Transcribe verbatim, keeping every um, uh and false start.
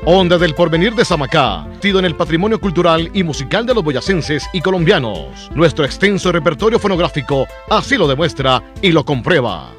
Onda del Porvenir de Samacá, tido en el patrimonio cultural y musical de los boyacenses y colombianos. Nuestro extenso repertorio fonográfico así lo demuestra y lo comprueba.